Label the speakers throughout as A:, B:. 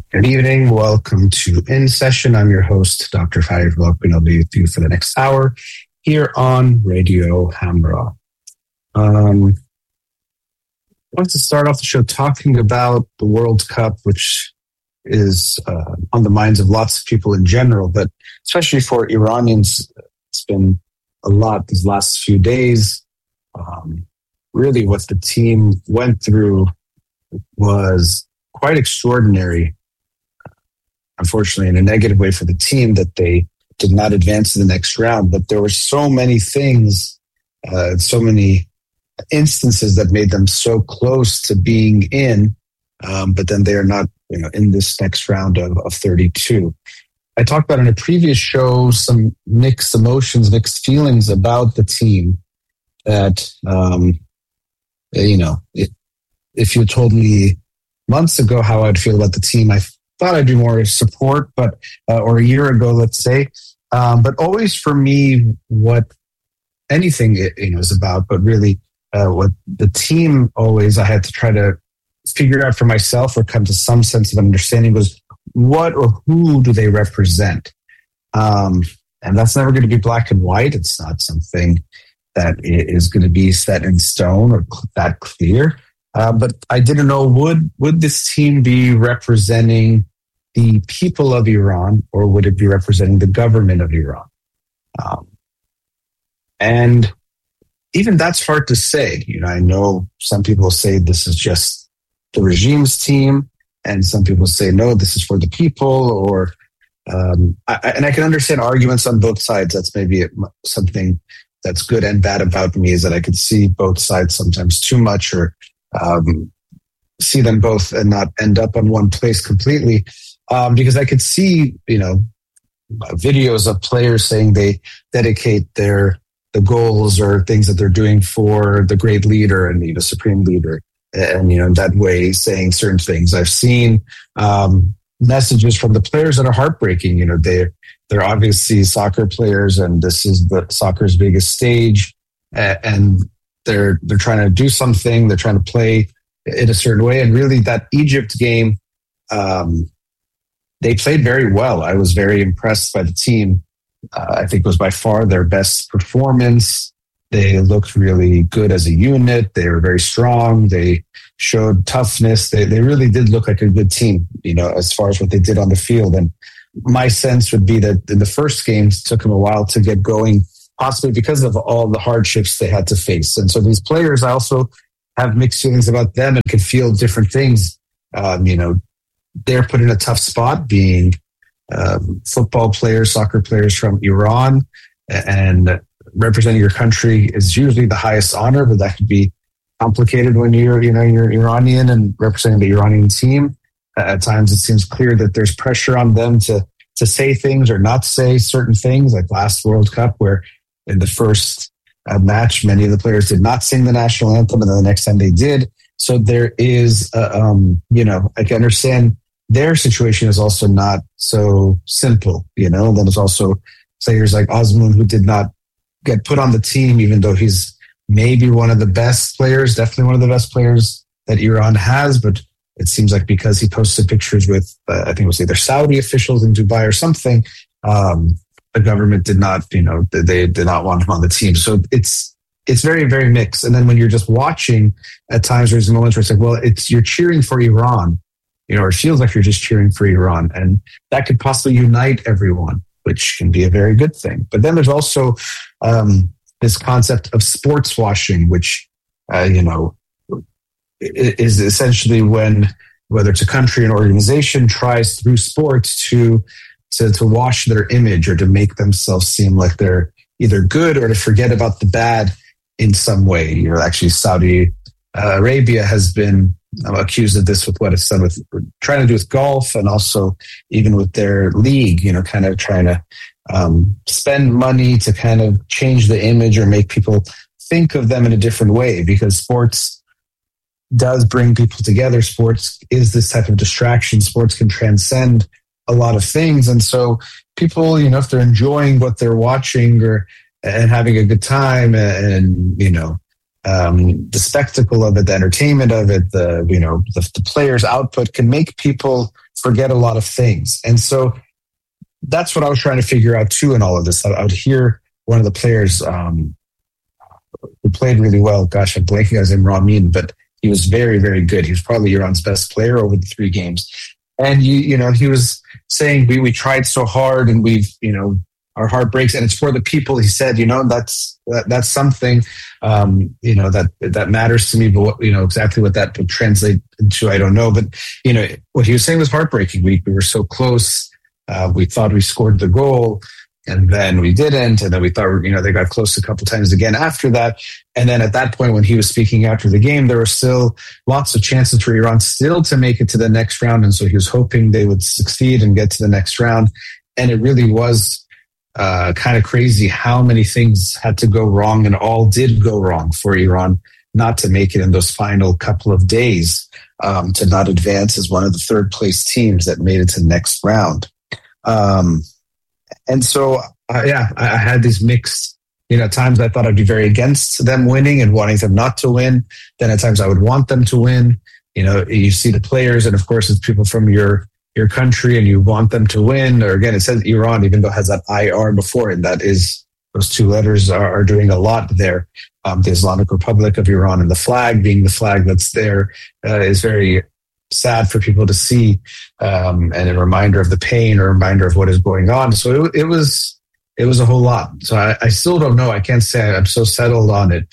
A: Good evening. Welcome to In Session. I'm your host, Dr. Farid Vlok, and I'll be with you for the next hour here on Radio Hamra. I want to start off the show talking about the World Cup, which is on the minds of lots of people in general, but especially for Iranians, it's been a lot these last few days. Really what the team went through was quite extraordinary. Unfortunately, in a negative way for the team, that they did not advance to the next round. But there were so many things, so many instances that made them so close to being in, but then they are not, in this next round of 32. I talked about in a previous show some mixed emotions, mixed feelings about the team. That if you told me months ago how I'd feel about the team, I thought I'd do more support, or a year ago, let's say. But always for me, what anything is about, but really what the team always I had to try to figure out for myself or come to some sense of understanding was what or who do they represent? And that's never going to be black and white. It's not something that is going to be set in stone or that clear. But I didn't know, would this team be representing the people of Iran, or would it be representing the government of Iran? And even that's hard to say. I know some people say this is just the regime's team, and some people say, no, this is for the people, and I can understand arguments on both sides. That's maybe something that's good and bad about me, is that I could see both sides sometimes too much, or see them both and not end up on one place completely. Because I could see, videos of players saying they dedicate the goals or things that they're doing for the great leader and supreme leader, and in that way saying certain things. I've seen messages from the players that are heartbreaking. They're obviously soccer players, and this is the soccer's biggest stage, and they're trying to do something. They're trying to play in a certain way, and really that Egypt game. They played very well. I was very impressed by the team. I think it was by far their best performance. They looked really good as a unit. They were very strong. They showed toughness. They really did look like a good team, as far as what they did on the field. And my sense would be that in the first games, it took them a while to get going, possibly because of all the hardships they had to face. And so these players, I also have mixed feelings about them and can feel different things. They're put in a tough spot being football players, soccer players from Iran, and representing your country is usually the highest honor, but that could be complicated when you're Iranian and representing the Iranian team. At times it seems clear that there's pressure on them to say things or not say certain things, like last World Cup, where in the first match, many of the players did not sing the national anthem, and then the next time they did. So there is, I can understand their situation is also not so simple, And then there's also players like Azmoun who did not get put on the team, even though he's maybe one of the best players, definitely one of the best players that Iran has. But it seems like because he posted pictures with, I think it was either Saudi officials in Dubai or something, the government did not, they did not want him on the team. So it's very, very mixed. And then when you're just watching, at times there's moments where it's like, well, you're cheering for Iran, or it feels like you're just cheering for Iran. And that could possibly unite everyone, which can be a very good thing. But then there's also this concept of sports washing, which, is essentially when, whether it's a country or an organization, tries through sports to wash their image or to make themselves seem like they're either good or to forget about the bad in some way. Actually, Saudi Arabia has been accused of this with what it's done with trying to do with golf, and also even with their league, kind of trying to spend money to kind of change the image or make people think of them in a different way, because sports does bring people together. Sports is this type of distraction. Sports can transcend a lot of things. And so people, if they're enjoying what they're watching and having a good time and the spectacle of it, the entertainment of it, the players' output can make people forget a lot of things. And so that's what I was trying to figure out too in all of this. I would hear one of the players who played really well. Gosh, I'm blanking on his name, Ramin, but he was very, very good. He was probably Iran's best player over the 3 games. And you know, he was saying we tried so hard, and we've, you know, our heart breaks, and it's for the people. He said, you know, that's something, you know, that matters to me. But what, you know, exactly what that would translate into, I don't know. But you know, what he was saying was heartbreaking. We were so close. We thought we scored the goal, and then we didn't. And then we thought, you know, they got close a couple times again after that. And then at that point, when he was speaking after the game, there were still lots of chances for Iran still to make it to the next round. And so he was hoping they would succeed and get to the next round. And it really was kind of crazy how many things had to go wrong, and all did go wrong for Iran not to make it in those final couple of days, to not advance as one of the third place teams that made it to the next round. And so, I had these mixed, you know, at times I thought I'd be very against them winning and wanting them not to win. Then at times I would want them to win. You know, you see the players, and of course it's people from your country, and you want them to win. Or again, it says Iran, even though it has that IR before it, that is, those 2 letters are doing a lot there. The Islamic Republic of Iran, and the flag being the flag that's there is very sad for people to see, and a reminder of the pain, or a reminder of what is going on. So it was a whole lot. So I still don't know. I can't say I'm so settled on it.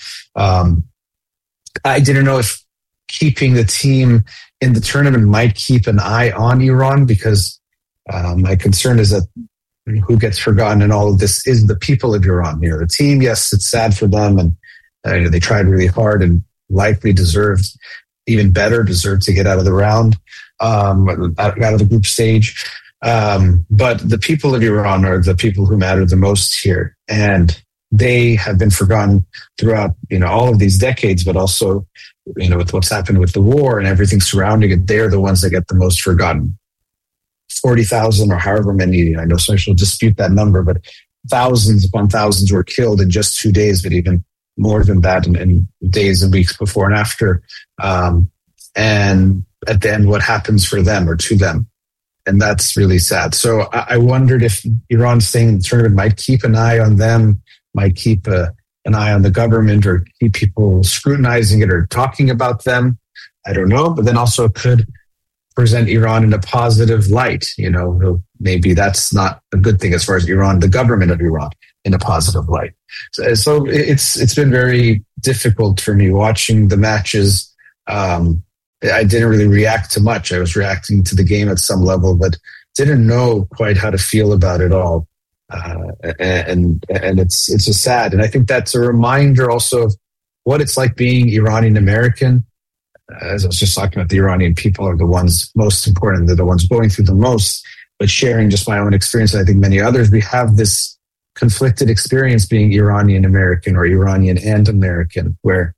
A: I didn't know if keeping the team in the tournament might keep an eye on Iran, because my concern is that who gets forgotten in all of this is the people of Iran. You know, the team, yes, it's sad for them, and you know, they tried really hard and likely deserved to get out of the round, out of the group stage. But the people of Iran are the people who matter the most here. And they have been forgotten throughout, you know, all of these decades, but also, you know, with what's happened with the war and everything surrounding it, they're the ones that get the most forgotten. 40,000 or however many, I know some will dispute that number, but thousands upon thousands were killed in just 2 days, but even more than that in days and weeks before and after. And at the end, what happens for them or to them? And that's really sad. So I wondered if Iran staying in the tournament might keep an eye on them, might keep an eye on the government, or keep people scrutinizing it or talking about them. I don't know. But then also it could present Iran in a positive light. You know, maybe that's not a good thing as far as Iran, the government of Iran, in a positive light. So it's been very difficult for me watching the matches. I didn't really react to much. I was reacting to the game at some level, but didn't know quite how to feel about it all. And it's just sad. And I think that's a reminder also of what it's like being Iranian American. As I was just talking about, the Iranian people are the ones most important. They're the ones going through the most. But sharing just my own experience, and I think many others, we have this conflicted experience being Iranian American or Iranian and American, where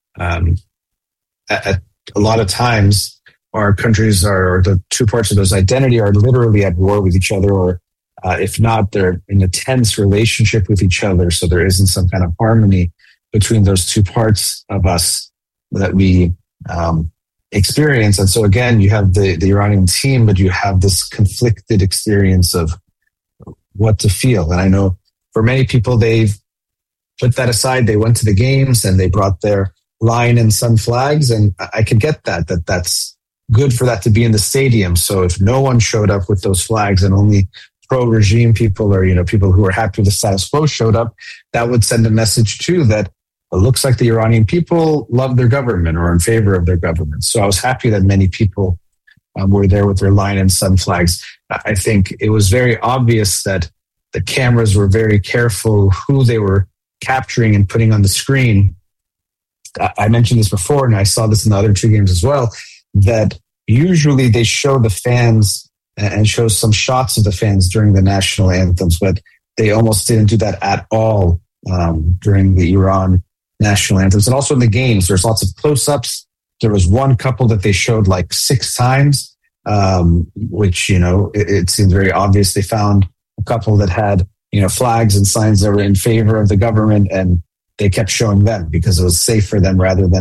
A: at a lot of times our countries or the 2 parts of those identity are literally at war with each other, or if not, they're in a tense relationship with each other. So there isn't some kind of harmony between those 2 parts of us that we experience. And so again, you have the Iranian team, but you have this conflicted experience of what to feel. And I know for many people, they've put that aside. They went to the games and they brought their Lion and Sun flags. And I can get that's good for that to be in the stadium. So if no one showed up with those flags and only pro-regime people, or, you know, people who are happy with the status quo showed up, that would send a message too that it looks like the Iranian people love their government or are in favor of their government. So I was happy that many people were there with their Lion and Sun flags. I think it was very obvious that the cameras were very careful who they were capturing and putting on the screen. I mentioned this before, and I saw this in the other 2 games as well, that usually they show the fans and show some shots of the fans during the national anthems, but they almost didn't do that at all during the Iran national anthems. And also in the games, there's lots of close-ups. There was one couple that they showed like 6 times, which, you know, it seems very obvious. They found a couple that had, you know, flags and signs that were in favor of the government, and they kept showing them because it was safe for them rather than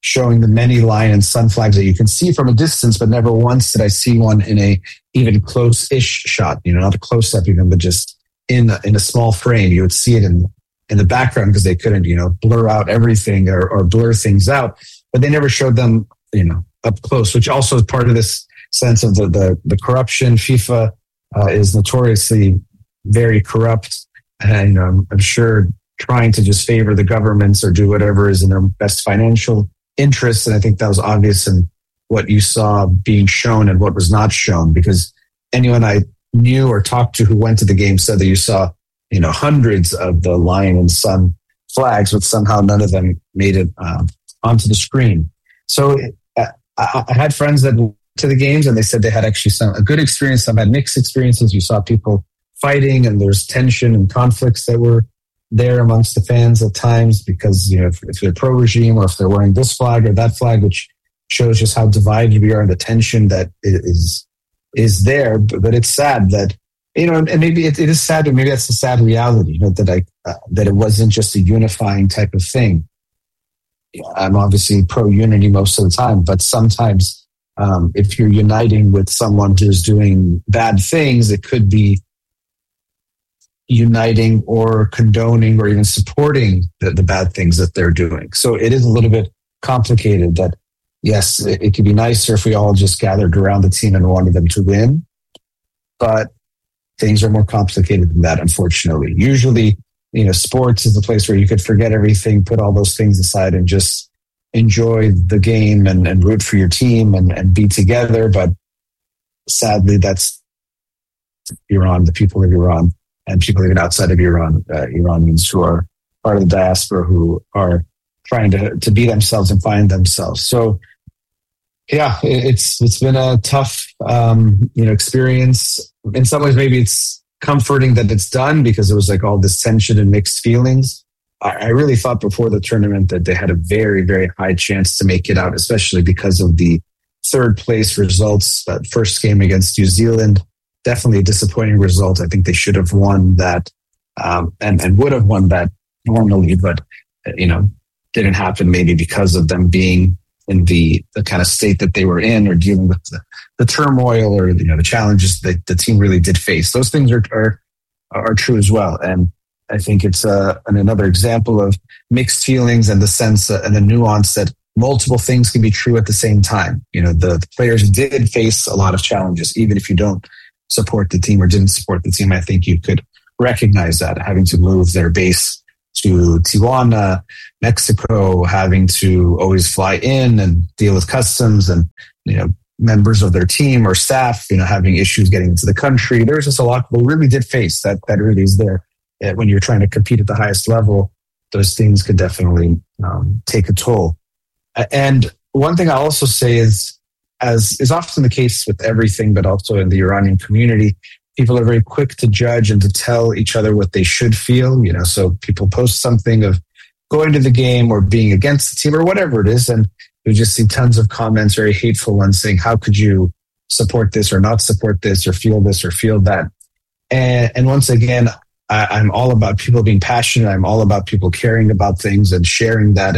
A: showing the many lion and sun flags that you can see from a distance, but never once did I see one in a even close-ish shot, not a close-up even, but just in a small frame. You would see it in the background because they couldn't, blur out everything or blur things out, but they never showed them, up close, which also is part of this sense of the corruption. FIFA is notoriously very corrupt, and I'm sure trying to just favor the governments or do whatever is in their best financial interests. And I think that was obvious in what you saw being shown and what was not shown, because anyone I knew or talked to who went to the game said that you saw, hundreds of the lion and sun flags, but somehow none of them made it onto the screen. So I had friends that went to the games and they said they had actually a good experience. Some had mixed experiences. You saw people fighting and there's tension and conflicts that were there amongst the fans at times because, if they're pro-regime or if they're wearing this flag or that flag, which shows just how divided we are and the tension that is there. But it's sad that, and maybe it is sad, but maybe that's a sad reality, that it wasn't just a unifying type of thing. I'm obviously pro-unity most of the time, but sometimes if you're uniting with someone who's doing bad things, it could be uniting or condoning or even supporting the bad things that they're doing. So it is a little bit complicated that, yes, it could be nicer if we all just gathered around the team and wanted them to win, but things are more complicated than that, unfortunately. Usually, sports is the place where you could forget everything, put all those things aside and just enjoy the game and root for your team and be together. But sadly, that's Iran, the people of Iran, and people even outside of Iran, Iranians who are part of the diaspora who are trying to be themselves and find themselves. So, yeah, it's been a tough, experience. In some ways, maybe it's comforting that it's done because it was like all this tension and mixed feelings. I really thought before the tournament that they had a very, very high chance to make it out, especially because of the third place results. That first game against New Zealand, definitely a disappointing result. I think they should have won that and would have won that normally, but, didn't happen maybe because of them being in the kind of state that they were in or dealing with the turmoil or, the challenges that the team really did face. Those things are true as well. And I think it's another example of mixed feelings and the sense and the nuance that multiple things can be true at the same time. The players did face a lot of challenges, even if you don't support the team or didn't support the team. I think you could recognize that, having to move their base to Tijuana, Mexico, having to always fly in and deal with customs and, members of their team or staff, having issues getting into the country. There's just a lot people really did face that really is there. When you're trying to compete at the highest level, those things could definitely take a toll. And one thing I also say is, as is often the case with everything, but also in the Iranian community, people are very quick to judge and to tell each other what they should feel. So people post something of going to the game or being against the team or whatever it is, and you just see tons of comments, very hateful ones, saying, how could you support this or not support this or feel that? And once again, I'm all about people being passionate. I'm all about people caring about things and sharing that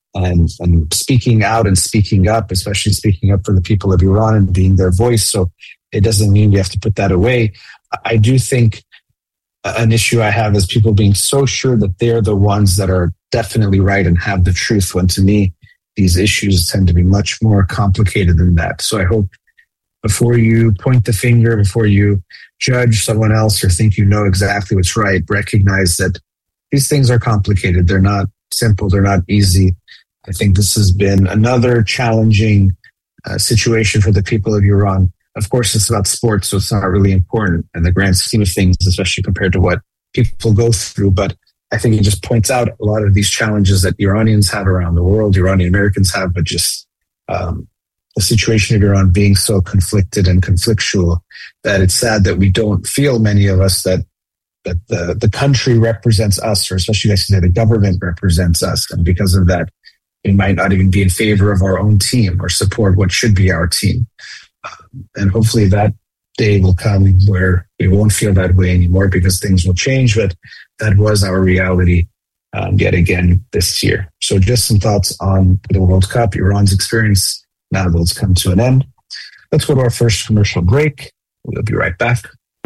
A: and speaking out and speaking up, especially speaking up for the people of Iran and being their voice. So it doesn't mean you have to put that away. I do think an issue I have is people being so sure that they're the ones that are definitely right and have the truth, when to me, these issues tend to be much more complicated than that. So I hope before you point the finger, before you judge someone else or think you know exactly what's right, recognize that these things are complicated. They're not simple. They're not easy. I think this has been another challenging situation for the people of Iran. Of course, it's about sports, so it's not really important in the grand scheme of things, especially compared to what people go through. But I think it just points out a lot of these challenges that Iranians have around the world, Iranian Americans have, but just the situation of Iran being so conflicted and conflictual that it's sad that we don't feel, many of us, that the country represents us, or especially I should say the government represents us. And because of that, we might not even be in favor of our own team or support what should be our team. And hopefully that day will come where we won't feel that way anymore, because things will change. But that was our reality yet again this year. So just some thoughts on the World Cup, Iran's experience now that it's come to an end. Let's go to our first commercial break. We'll be right back.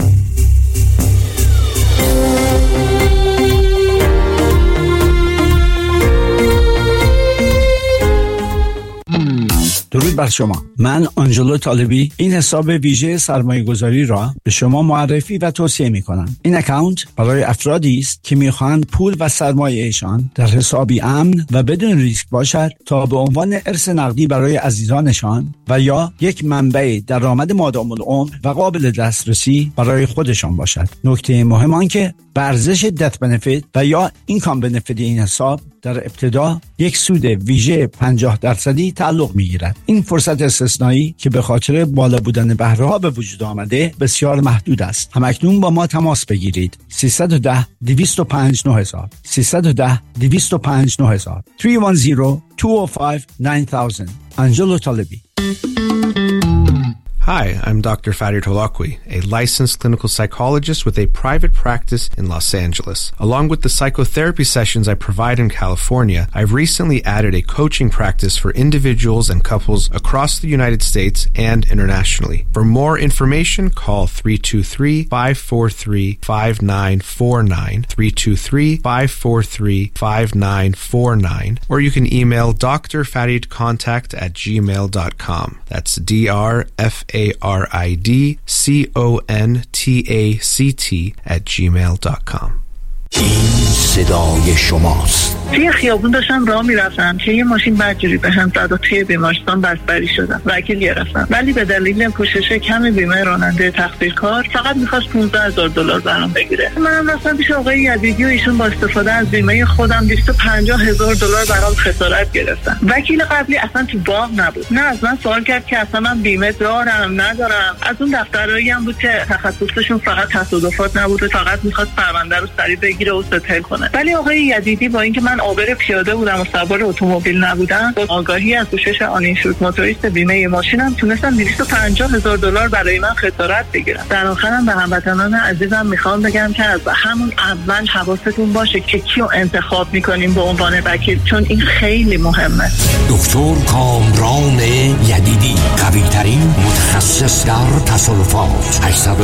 B: درود بر شما. من آنجلو طالبی این حساب ویژه سرمایه گذاری را به شما معرفی و توصیه می کنم. این اکانت برای افرادی است که می خواهند پول و سرمایه‌شان در حسابی امن و بدون ریسک باشد تا به عنوان ارث نقدی برای عزیزانشان و یا یک منبع درآمد مادام العمر و قابل دسترسی برای خودشان باشد. نکته مهم آن که به ارزش دت بنفیت و یا اینکام بنفیت این حساب در ابتدا یک سود ویژه 50% تعلق می‌گیرد. این فرصت استثنایی که به خاطر بالا بودن بهره‌ها به وجود آمده بسیار محدود است. همکنون با ما تماس بگیرید. 310 205 9000 310 205 9000 310 205 9000 Angelo Talebi.
C: Hi, I'm Dr. Farid Holakwi, a licensed clinical psychologist with a private practice in Los Angeles. Along with the psychotherapy sessions I provide in California, I've recently added a coaching practice for individuals and couples across the United States and internationally. For more information, call 323-543-5949, 323-543-5949, or you can email drfaridcontact@gmail.com. That's DRFARIDCONTACT@gmail.com.
D: این صدای شماست.
E: توی خیابون داشتم راه میرفتم که یه ماشین بدجوری به هم زد و توی بیمارستان بستری شدم. وکیل گرفتم ولی به دلیل پوشش کم بیمه راننده تقصیرکار فقط می‌خواست $15,000 برام بگیره. منم رفتم پیش آقای یزیدی و ایشون با استفاده از بیمه خودم $250,000 برام خسارت گرفتن. وکیل قبلی اصلا تو باغ نبود. نه از من سوال کرد که اصلا من بیمه دارم ندارم. از اون دفترایی هم بود که تخصصشون فقط تصادفات نبود، فقط می‌خواست پرونده رو سریع بگیره و ستل کنه. ولی آقای یزیدی با اینکه من عابر پیاده بودم و سوار اتومبیل نبودم، با آگاهی از پوشش آنینشورد موتوریست بیمه ماشینم تونستم $250,000 برای من خسارت بگیرم. در آخرم به هموطنان عزیزم میخوام بگم که از همون اول حواستون باشه که کیو انتخاب میکنیم به عنوان وکیل، چون این خیلی مهمه.
D: دکتر کامران یدیدی، قوی ترین متخصص در تصادفات.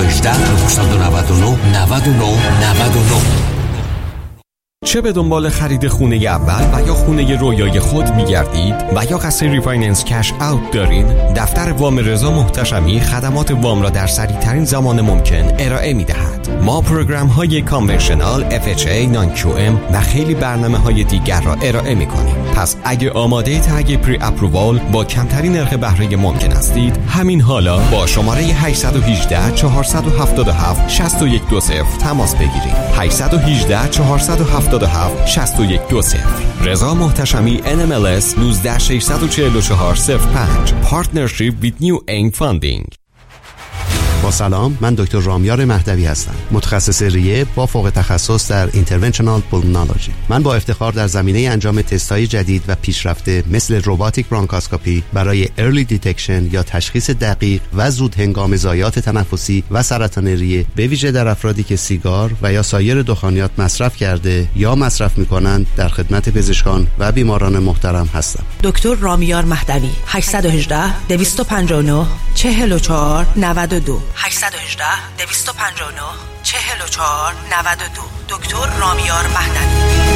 D: 818-999-99.
F: چه به دنبال خرید خونه اول و یا خونه رویای خود می‌گردید و یا قصد ریفایننس کش اوت دارین؟ دفتر وام رضا محتشمی خدمات وام را در سریع‌ترین زمان ممکن ارائه می‌دهد. ما پروگرام‌های کانونشنال، FHA، نان QM و خیلی برنامه‌های دیگر را ارائه می‌کنیم. پس اگه آماده تگ پری اپرووال با کمترین نرخ بهره ممکن هستید، همین حالا با شماره 818-477-6120 تماس بگیرید. 818-477-6120. رضا محتشمی NMLS 1964405. Partnership with New Aim Funding.
G: با سلام، من دکتر رامیار مهدوی هستم، متخصص ریه با فوق تخصص در اینترونشنال پولمونولوژی. من با افتخار در زمینه انجام تست‌های جدید و پیشرفته مثل روباتیک برانکاسکوپی برای ارلی دیتکشن یا تشخیص دقیق و زود هنگام ضایعات تنفسی و سرطان ریه، به ویژه در افرادی که سیگار و یا سایر دخانیات مصرف کرده یا مصرف می‌کنند، در خدمت پزشکان و بیماران محترم هستم.
H: دکتر رامیار مهدوی، 818-259-4492 818-259-4492. دکتر رامیار مهدوی.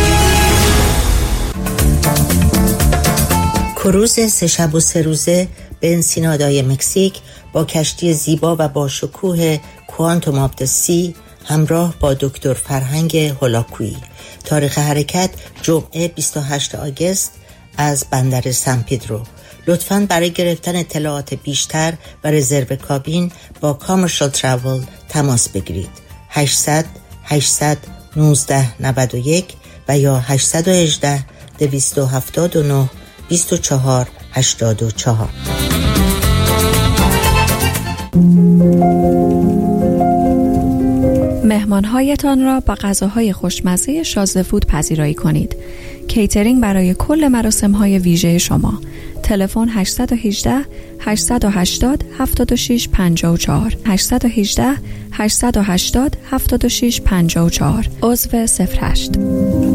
I: کروز 3 شب و 3 روزه به انسینادای مکزیک با کشتی زیبا و با شکوه کوانتوم آف دی سی همراه با دکتر فرهنگ هولاکویی. تاریخ حرکت جمعه 28 آگوست از بندر سن پدرو. لطفاً برای گرفتن اطلاعات بیشتر و رزرو کابین با کامرشال تراول تماس بگیرید. 800-819-91 و یا 818-279-2484.
J: مهمانهایتان را با غذاهای خوشمزه شازده فود پذیرایی کنید. کیترینگ برای کل مراسم‌های ویژه شما. تلفن 818-880-7654 818-880-7654. عضو 08.